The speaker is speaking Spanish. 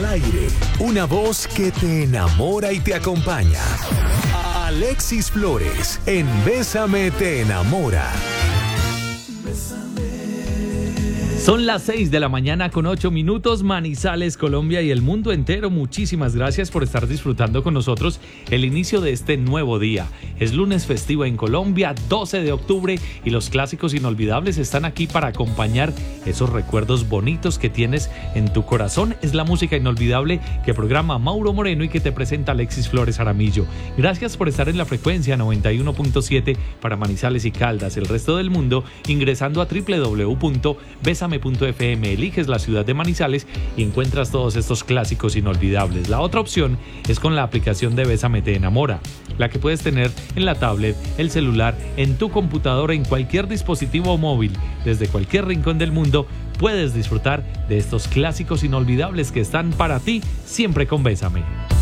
aire, una voz que te enamora y te acompaña. Alexis Flores, en Bésame te enamora. Son las 6 de la mañana con 8 minutos, Manizales, Colombia y el mundo entero. Muchísimas gracias por estar disfrutando con nosotros el inicio de este nuevo día. Es lunes festivo en Colombia, 12 de octubre, y los clásicos inolvidables están aquí para acompañar esos recuerdos bonitos que tienes en tu corazón. Es la música inolvidable que programa Mauro Moreno y que te presenta Alexis Flores Aramillo. Gracias por estar en la frecuencia 91.7 para Manizales y Caldas, el resto del mundo, ingresando a www.besame.fm. Eliges la ciudad de Manizales y encuentras todos estos clásicos inolvidables. La otra opción es con la aplicación de Bésame te enamora, la que puedes tener en la tablet, el celular, en tu computadora, en cualquier dispositivo móvil, desde cualquier rincón del mundo. Puedes disfrutar de estos clásicos inolvidables que están para ti siempre con Bésame.